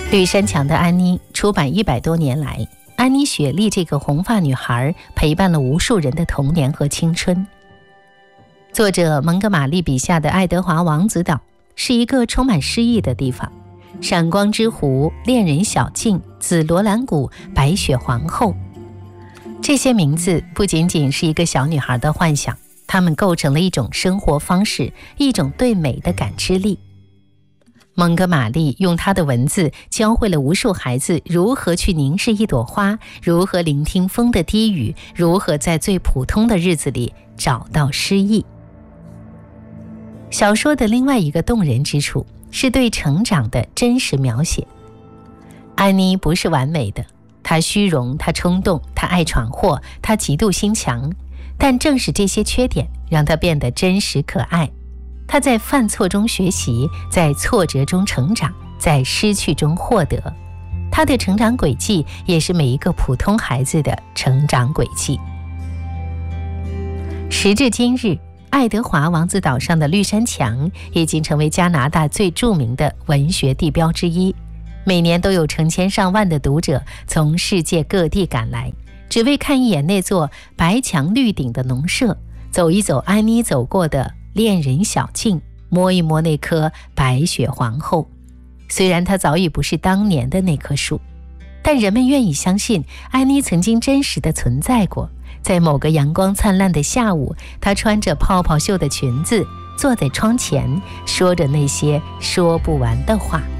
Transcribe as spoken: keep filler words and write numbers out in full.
绿山墙的安妮出版一百多年来，安妮·雪莉这个红发女孩陪伴了无数人的童年和青春。作者蒙哥马利笔下的爱德华王子岛是一个充满诗意的地方，闪光之湖、恋人小径、紫罗兰谷、白雪皇后，这些名字不仅仅是一个小女孩的幻想，它们构成了一种生活方式，一种对美的感知力。蒙哥马利用他的文字教会了无数孩子如何去凝视一朵花，如何聆听风的低语，如何在最普通的日子里找到诗意。小说的另外一个动人之处是对成长的真实描写。安妮不是完美的，她虚荣，她冲动，她爱闯祸，她嫉妒心强，但正是这些缺点让她变得真实可爱。他在犯错中学习，在挫折中成长，在失去中获得。他的成长轨迹也是每一个普通孩子的成长轨迹。时至今日，爱德华王子岛上的绿山墙已经成为加拿大最著名的文学地标之一，每年都有成千上万的读者从世界各地赶来，只为看一眼那座白墙绿顶的农舍，走一走安妮走过的恋人小径，摸一摸那棵白雪皇后。虽然它早已不是当年的那棵树，但人们愿意相信安妮曾经真实的存在过。在某个阳光灿烂的下午，她穿着泡泡袖的裙子，坐在窗前，说着那些说不完的话。